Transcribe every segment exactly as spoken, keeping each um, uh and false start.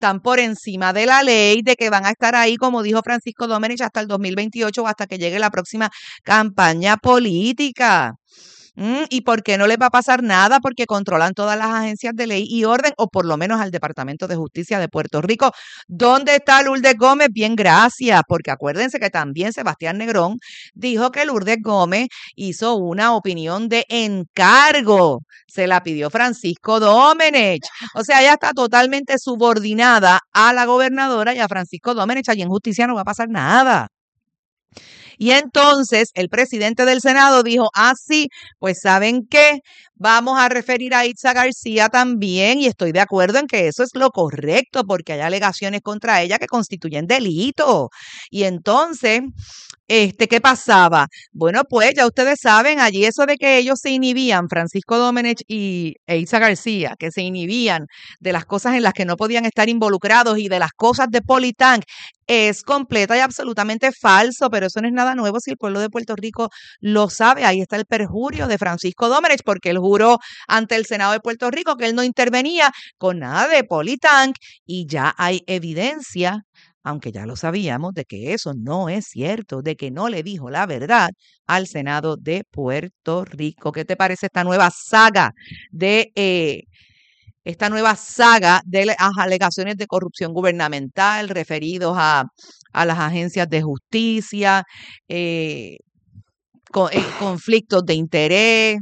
están por encima de la ley, de que van a estar ahí, como dijo Francisco Domenech, hasta el dos mil veintiocho o hasta que llegue la próxima campaña política. Mm, ¿Y por qué no les va a pasar nada? Porque controlan todas las agencias de ley y orden, o por lo menos al Departamento de Justicia de Puerto Rico. ¿Dónde está Lourdes Gómez? Bien, gracias, porque acuérdense que también Sebastián Negrón dijo que Lourdes Gómez hizo una opinión de encargo. Se la pidió Francisco Domenech. O sea, ella está totalmente subordinada a la gobernadora y a Francisco Domenech. Allí en justicia no va a pasar nada. Y entonces el presidente del Senado dijo, ah, sí, pues ¿saben qué? Vamos a referir a Itza García también, y estoy de acuerdo en que eso es lo correcto, porque hay alegaciones contra ella que constituyen delito. Y entonces, este, ¿qué pasaba? Bueno, pues ya ustedes saben, allí eso de que ellos se inhibían, Francisco Domenech y e Itza García, que se inhibían de las cosas en las que no podían estar involucrados y de las cosas de Politank, es completa y absolutamente falso, pero eso no es nada nuevo si el pueblo de Puerto Rico lo sabe. Ahí está el perjurio de Francisco Domenech, porque él juró ante el Senado de Puerto Rico que él no intervenía con nada de Politank, y ya hay evidencia, aunque ya lo sabíamos, de que eso no es cierto, de que no le dijo la verdad al Senado de Puerto Rico. ¿Qué te parece esta nueva saga de... Eh, esta nueva saga de las alegaciones de corrupción gubernamental referidos a, a las agencias de justicia, eh, con, eh, conflictos de interés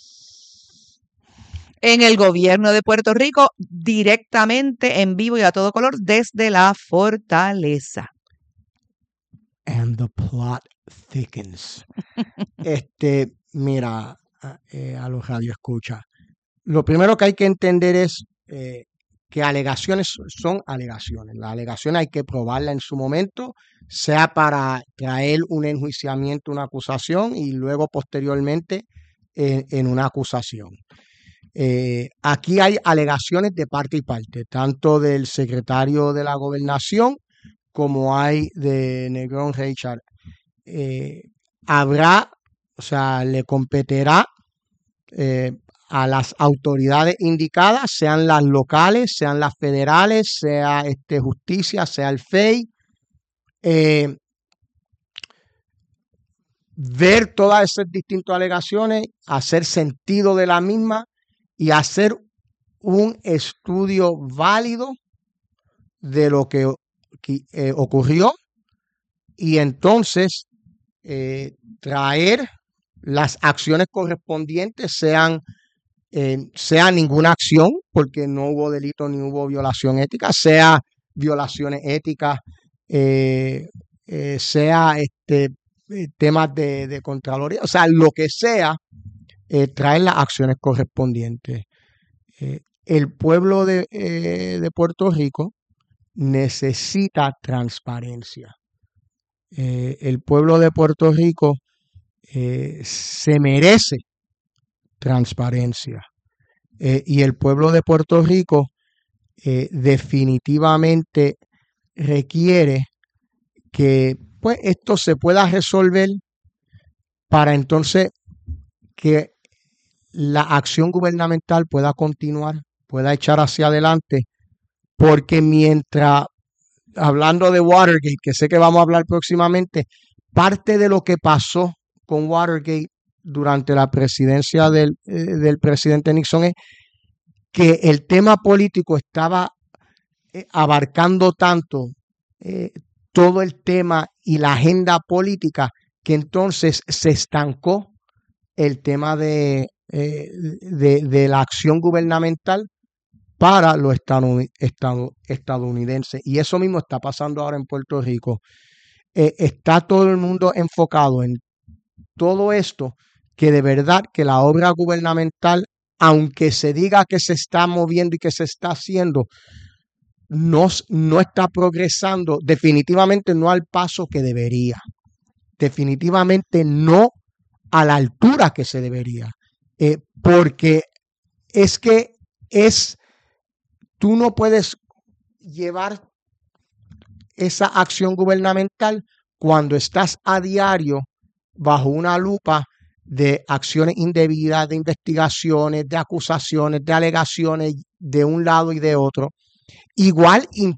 en el gobierno de Puerto Rico, directamente en vivo y a todo color desde la fortaleza? And the plot thickens. Este, mira, eh, a los radioescuchas. Lo primero que hay que entender es eh, que alegaciones son alegaciones. Las alegaciones hay que probarlas en su momento, sea para traer un enjuiciamiento, una acusación, y luego posteriormente en, en una acusación. Eh, aquí hay alegaciones de parte y parte, tanto del secretario de la Gobernación como hay de Negrón Richard. Eh, habrá, o sea, le competirá eh, a las autoridades indicadas, sean las locales, sean las federales, sea este, justicia, sea el F E I, eh, ver todas esas distintas alegaciones, hacer sentido de la misma y hacer un estudio válido de lo que, que eh, ocurrió, y entonces eh, traer las acciones correspondientes, sean Eh, sea ninguna acción, porque no hubo delito ni hubo violación ética, sea violaciones éticas, eh, eh, sea este, eh, temas de, de Contraloría, o sea, lo que sea, eh, traer las acciones correspondientes. Eh, el pueblo de, eh, de Puerto Rico necesita transparencia. Eh, el pueblo de Puerto Rico eh, se merece transparencia. Eh, y el pueblo de Puerto Rico eh, definitivamente requiere que pues, esto se pueda resolver para entonces que la acción gubernamental pueda continuar, pueda echar hacia adelante, porque mientras, hablando de Watergate, que sé que vamos a hablar próximamente, parte de lo que pasó con Watergate durante la presidencia del, eh, del presidente Nixon es que el tema político estaba eh, abarcando tanto eh, todo el tema y la agenda política, que entonces se estancó el tema de, eh, de, de la acción gubernamental para los estadounidenses. Y eso mismo está pasando ahora en Puerto Rico. Eh, está todo el mundo enfocado en todo esto, que de verdad que la obra gubernamental, aunque se diga que se está moviendo y que se está haciendo, no, no está progresando, definitivamente no al paso que debería, definitivamente no a la altura que se debería, eh, porque es que es, tú no puedes llevar esa acción gubernamental cuando estás a diario bajo una lupa de acciones indebidas, de investigaciones, de acusaciones, de alegaciones de un lado y de otro. Igual